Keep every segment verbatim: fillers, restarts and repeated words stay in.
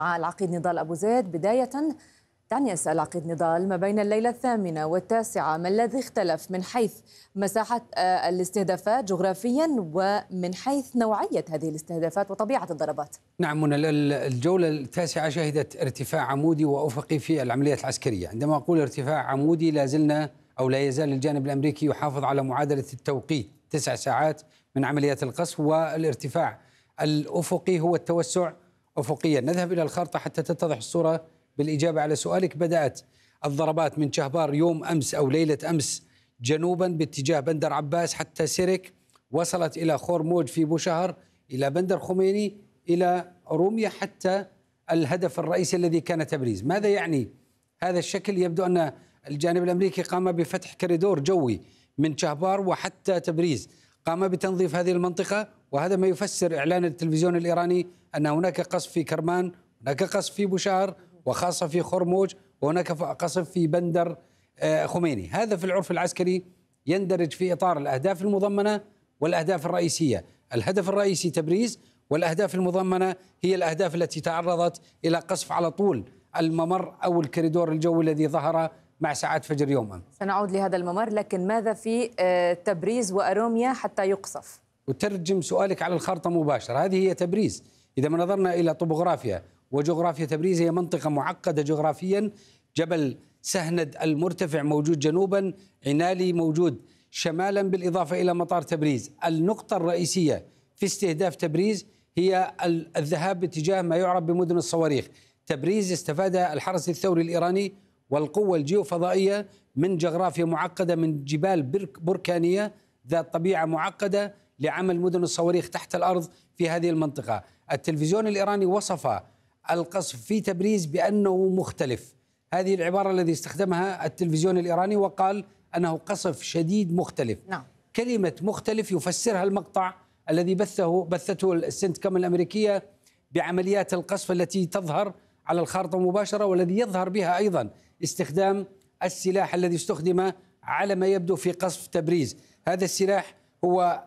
مع العقيد نضال أبو زيد. بداية دعني أسأل عقيد نضال، ما بين الليلة الثامنة والتاسعة ما الذي اختلف من حيث مساحة الاستهدافات جغرافيا ومن حيث نوعية هذه الاستهدافات وطبيعة الضربات؟ نعم، من الجولة التاسعة شهدت ارتفاع عمودي وأفقي في العمليات العسكرية. عندما أقول ارتفاع عمودي لا زلنا أو لا يزال الجانب الأمريكي يحافظ على معادلة التوقيت تسع ساعات من عمليات القصف، والارتفاع الأفقي هو التوسع أفقيا. نذهب إلى الخارطة حتى تتضح الصورة بالإجابة على سؤالك. بدأت الضربات من شهبار يوم أمس أو ليلة أمس جنوبا باتجاه بندر عباس حتى سيرك، وصلت إلى خورموج في بوشهر، إلى بندر خميني، إلى روميا، حتى الهدف الرئيسي الذي كان تبريز. ماذا يعني هذا الشكل؟ يبدو أن الجانب الأمريكي قام بفتح كوريدور جوي من شهبار وحتى تبريز، قام بتنظيف هذه المنطقة، وهذا ما يفسر إعلان التلفزيون الإيراني أن هناك قصف في كرمان، هناك قصف في بوشهر، وخاصة في خرموج، وهناك قصف في بندر خميني. هذا في العرف العسكري يندرج في إطار الأهداف المضمنة والأهداف الرئيسية. الهدف الرئيسي تبريز، والأهداف المضمنة هي الأهداف التي تعرضت إلى قصف على طول الممر أو الكوريدور الجوي الذي ظهر مع ساعات فجر يوم أمس. سنعود لهذا الممر، لكن ماذا في تبريز وأروميا حتى يقصف؟ وترجم سؤالك على الخارطة مباشرة. هذه هي تبريز. إذا ما نظرنا إلى طبوغرافيا وجغرافيا تبريز، هي منطقة معقدة جغرافيا. جبل سهند المرتفع موجود جنوبا، عنالي موجود شمالا، بالإضافة إلى مطار تبريز. النقطة الرئيسية في استهداف تبريز هي الذهاب باتجاه ما يعرف بمدن الصواريخ. تبريز استفاد الحرس الثوري الإيراني والقوة الجيوفضائية من جغرافيا معقدة، من جبال بركانية ذات طبيعة معقدة لعمل مدن الصواريخ تحت الأرض في هذه المنطقة. التلفزيون الإيراني وصف القصف في تبريز بأنه مختلف. هذه العبارة التي استخدمها التلفزيون الإيراني، وقال أنه قصف شديد مختلف. نعم. كلمة مختلف يفسرها المقطع الذي بثه بثته السنتكم الأمريكية بعمليات القصف التي تظهر على الخارطة مباشرة، والذي يظهر بها أيضا استخدام السلاح الذي استخدم على ما يبدو في قصف تبريز. هذا السلاح هو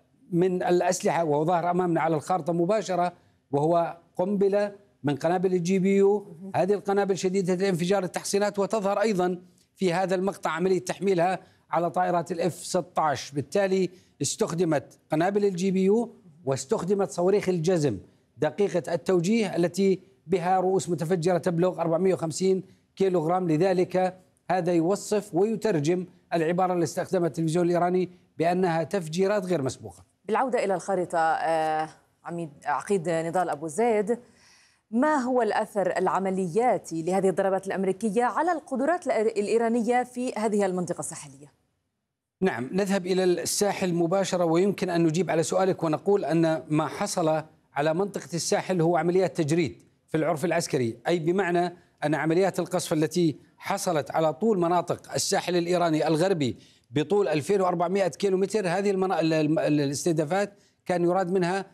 من الأسلحة وهو ظاهر أمامنا على الخارطة مباشرة، وهو قنبلة من قنابل الجي بي يو. هذه القنابل شديدة الانفجار التحصينات، وتظهر أيضا في هذا المقطع عملية تحميلها على طائرات الاف ستة عشر. بالتالي استخدمت قنابل الجي بي يو واستخدمت صواريخ الجزم دقيقة التوجيه التي بها رؤوس متفجرة تبلغ أربعمئة وخمسين كيلوغرام. لذلك هذا يوصف ويترجم العبارة اللي استخدمها التلفزيون الإيراني بأنها تفجيرات غير مسبوقة. بالعودة إلى الخارطة، عميد عقيد نضال أبو زيد، ما هو الأثر العملياتي لهذه الضربات الأمريكية على القدرات الإيرانية في هذه المنطقة الساحلية؟ نعم، نذهب إلى الساحل مباشرة، ويمكن أن نجيب على سؤالك ونقول أن ما حصل على منطقة الساحل هو عمليات تجريد في العرف العسكري، أي بمعنى أن عمليات القصف التي حصلت على طول مناطق الساحل الإيراني الغربي بطول ألفين وأربعمئة كيلومتر، هذه المنا... الاستهدافات كان يراد منها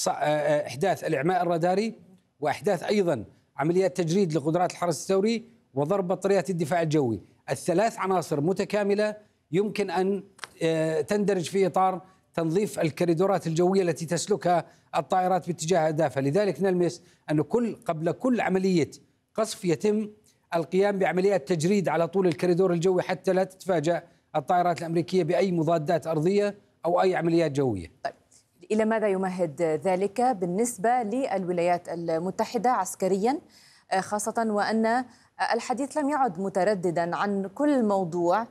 إحداث الإعماء الراداري، وإحداث أيضا عمليات تجريد لقدرات الحرس الثوري، وضرب بطاريات الدفاع الجوي. الثلاث عناصر متكاملة يمكن أن تندرج في إطار تنظيف الكوريدورات الجوية التي تسلكها الطائرات باتجاه أهدافها. لذلك نلمس أن كل قبل كل عملية قصف يتم القيام بعمليات تجريد على طول الكوريدور الجوي حتى لا تتفاجأ الطائرات الأمريكية بأي مضادات أرضية أو أي عمليات جوية. طيب، إلى ماذا يمهد ذلك بالنسبة للولايات المتحدة عسكريا، خاصة وأن الحديث لم يعد مترددا عن كل موضوع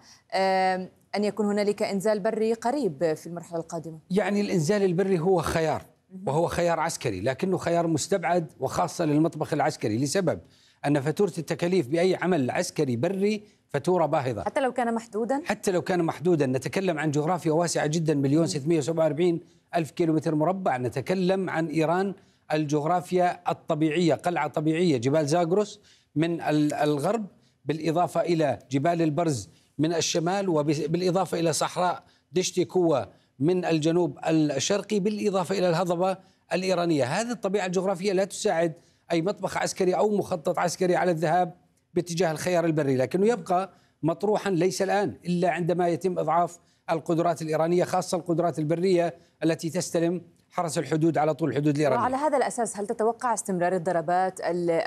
أن يكون هنالك إنزال بري قريب في المرحلة القادمة؟ يعني الإنزال البري هو خيار، وهو خيار عسكري، لكنه خيار مستبعد وخاصة للمطبخ العسكري، لسبب أن فاتورة التكاليف بأي عمل عسكري بري فاتورة باهظة. حتى لو كان محدودا؟ حتى لو كان محدودا. نتكلم عن جغرافيا واسعة جدا، مليون ستمئة وسبعة وأربعين ألف كيلومتر مربع. نتكلم عن إيران الجغرافيا الطبيعية، قلعة طبيعية، جبال زاغروس من الغرب، بالإضافة إلى جبال البرز من الشمال، وبالإضافة إلى صحراء دشتي كوة من الجنوب الشرقي، بالإضافة إلى الهضبة الإيرانية. هذه الطبيعة الجغرافية لا تساعد أي مطبخ عسكري أو مخطط عسكري على الذهاب باتجاه الخيار البري، لكنه يبقى مطروحا ليس الآن إلا عندما يتم إضعاف القدرات الإيرانية، خاصة القدرات البرية التي تستلم حرس الحدود على طول الحدود الإيرانية. وعلى هذا الأساس هل تتوقع استمرار الضربات